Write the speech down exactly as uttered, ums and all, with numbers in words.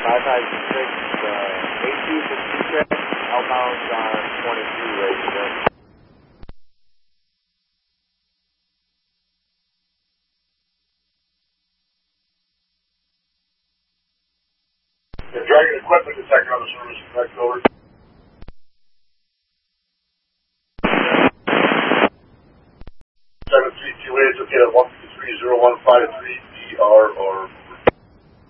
five five six, uh, eight two for T-check, outbound on twenty-two, ready to go. The Dragon equipment detector on the service connect over. seven three two eight, okay, at one two three zero one five three D R or